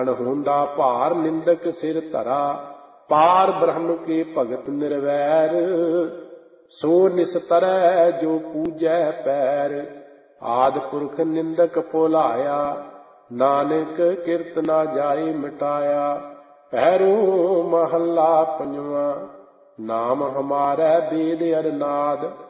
ਅਣਹੋਂਦਾ ਭਾਰ ਨਿੰਦਕ ਸਿਰ ਧਰਾ, ਪਾਰ ਬ੍ਰਹਮ ਕੇ ਭਗਤ ਨਿਰਵੈਰ। ਸੋ ਨਿਸਤਰੈ ਜੋ ਪੂਜੈ ਪੈਰ, ਆਦਿ ਪੁਰਖ ਨਿੰਦਕ ਭੁਲਾਇਆ। ਨਾਨਕ ਕਿਰਤ ਨਾ ਜਾਏ ਮਿਟਾਇਆ। ਪਹਿਰੋ ਮਹੱਲਾ ਪੰਜਵਾਂ। ਨਾਮ ਹਮਾਰੈ ਬੇਦ ਅਰ ਨਾਦ,